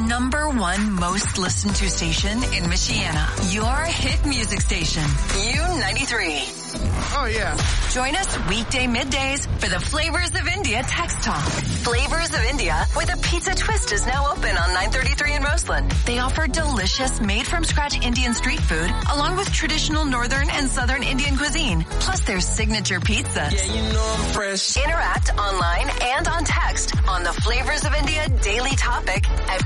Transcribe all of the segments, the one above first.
#1 most listened to station in Michiana. Your hit music station. U93. Oh, yeah. Join us weekday middays for the Flavors of India text talk. Flavors of India with a pizza twist is now open on 933 in Roseland. They offer delicious made-from-scratch Indian street food along with traditional northern and southern Indian cuisine, plus their signature pizzas. Yeah, you know I'm fresh. Interact online and on text on the Flavors of India daily topic at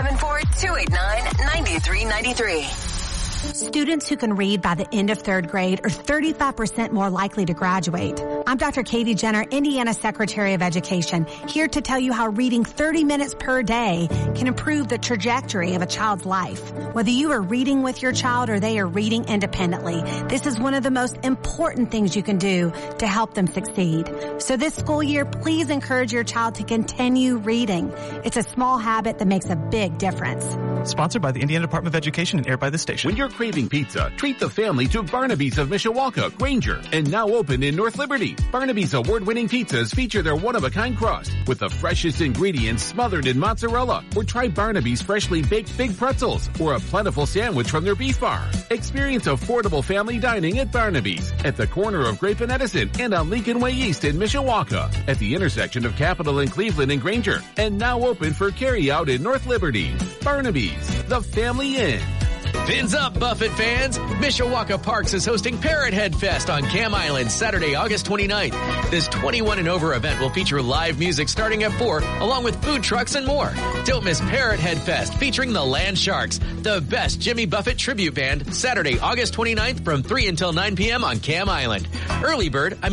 574-289-9393. Students who can read by the end of 3rd grade are 35% more likely to graduate. I'm Dr. Katie Jenner, Indiana Secretary of Education, here to tell you how reading 30 minutes per day can improve the trajectory of a child's life. Whether you are reading with your child or they are reading independently, this is one of the most important things you can do to help them succeed. So this school year, please encourage your child to continue reading. It's a small habit that makes a big difference. Sponsored by the Indiana Department of Education and aired by the station. When you're craving pizza, treat the family to Barnaby's of Mishawaka, Granger, and now open in North Liberty. Barnaby's award-winning pizzas feature their one-of-a-kind crust with the freshest ingredients smothered in mozzarella. Or try Barnaby's freshly baked big pretzels or a plentiful sandwich from their beef bar. Experience affordable family dining at Barnaby's at the corner of Grape and Edison and on Lincoln Way East in Mishawaka at the intersection of Capitol and Cleveland and Granger, and now open for carry-out in North Liberty. Barnaby's, the family inn. Fins up, Buffett fans! Mishawaka Parks is hosting Parrot Head Fest on Cam Island Saturday, August 29th. This 21 and over event will feature live music starting at 4, along with food trucks and more. Don't miss Parrot Head Fest featuring the Land Sharks, the best Jimmy Buffett tribute band, Saturday, August 29th from 3 until 9 p.m. on Cam Island. Early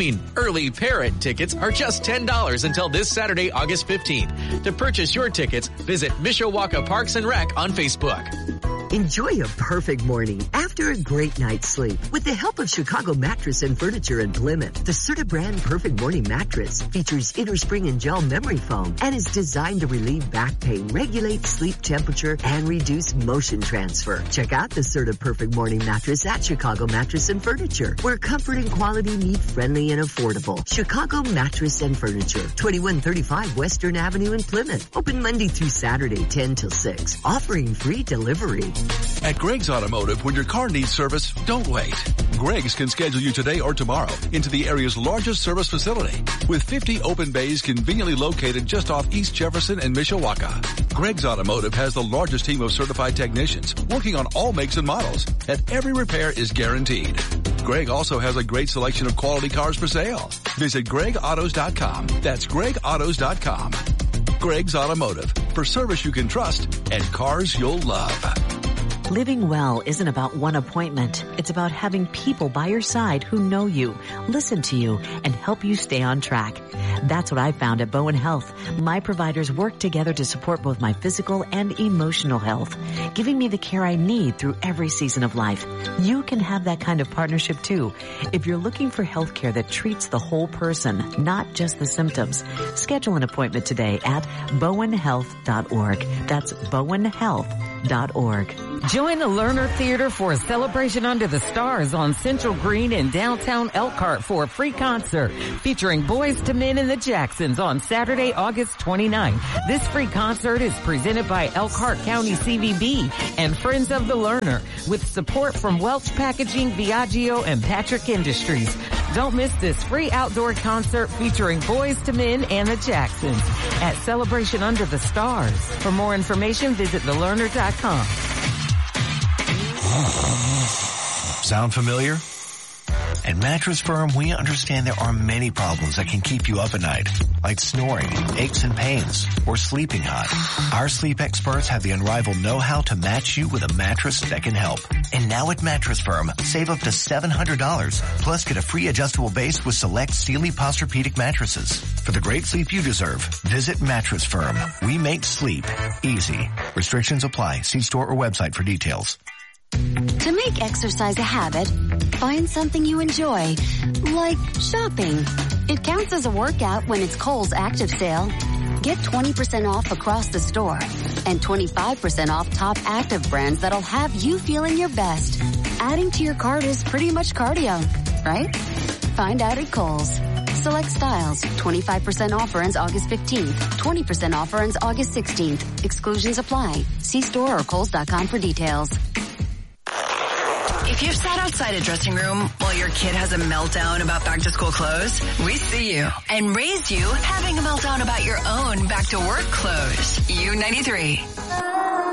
Parrot tickets are just $10 until this Saturday, August 15th. To purchase your tickets, visit Mishawaka Parks and Rec on Facebook. Enjoy a perfect morning after a great night's sleep with the help of Chicago Mattress and Furniture in Plymouth. The Serta brand Perfect Morning Mattress features inner spring and gel memory foam and is designed to relieve back pain, regulate sleep temperature, and reduce motion transfer. Check out the Serta Perfect Morning Mattress at Chicago Mattress and Furniture, where comfort and quality meet friendly and affordable. Chicago Mattress and Furniture, 2135 Western Avenue in Plymouth. Open Monday through Saturday, 10 till 6. Offering free delivery. At Greg's Automotive, when your car needs service, don't wait. Greg's can schedule you today or tomorrow into the area's largest service facility with 50 open bays conveniently located just off East Jefferson and Mishawaka. Greg's Automotive has the largest team of certified technicians working on all makes and models, and every repair is guaranteed. Greg also has a great selection of quality cars for sale. Visit GregAutos.com. That's GregAutos.com. Greg's Automotive, for service you can trust and cars you'll love. Living well isn't about one appointment. It's about having people by your side who know you, listen to you, and help you stay on track. That's what I found at Bowen Health. My providers work together to support both my physical and emotional health, giving me the care I need through every season of life. You can have that kind of partnership too. If you're looking for health care that treats the whole person, not just the symptoms, schedule an appointment today at bowenhealth.org. That's bowenhealth.org. Join the Lerner Theater for a celebration under the stars on Central Green in downtown Elkhart for a free concert featuring Boyz II Men and the Jacksons on Saturday, August 29th. This free concert is presented by Elkhart County CVB and Friends of the Lerner with support from Welch Packaging, Viaggio, and Patrick Industries. Don't miss this free outdoor concert featuring Boyz II Men and the Jacksons at Celebration Under the Stars. For more information, visit thelerner.com. Sound familiar? At Mattress Firm, we understand there are many problems that can keep you up at night, like snoring, aches and pains, or sleeping hot. Our sleep experts have the unrivaled know-how to match you with a mattress that can help. And now at Mattress Firm, save up to $700, plus get a free adjustable base with select Sealy Posturepedic mattresses. For the great sleep you deserve, visit Mattress Firm. We make sleep easy. Restrictions apply. See store or website for details. To make exercise a habit, find something you enjoy, like shopping. It counts as a workout when it's Kohl's Active Sale. Get 20% off across the store and 25% off top active brands that'll have you feeling your best. Adding to your cart is pretty much cardio, right? Find out at Kohl's. select styles. 25% offer ends August 15th. 20% offer ends August 16th. Exclusions apply. See store or Kohl's.com for details. If you've sat outside a dressing room while your kid has a meltdown about back-to-school clothes, we see you and raised you having a meltdown about your own back-to-work clothes. U93.